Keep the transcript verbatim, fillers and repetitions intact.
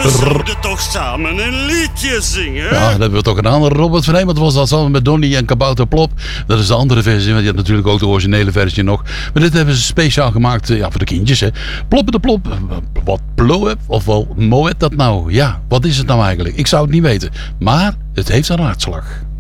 We zouden toch samen een liedje zingen? Ja, dat hebben we toch gedaan. Robert van Hemert was dat samen met Donnie en Kabouter Plop. Dat is de andere versie, want je hebt natuurlijk ook de originele versie nog. Maar dit hebben ze speciaal gemaakt ja, voor de kindjes. Hè. Ploppen de Plop. Wat ploep of wel moet dat nou? Ja, wat is het nou eigenlijk? Ik zou het niet weten. Maar het heeft een raadslag.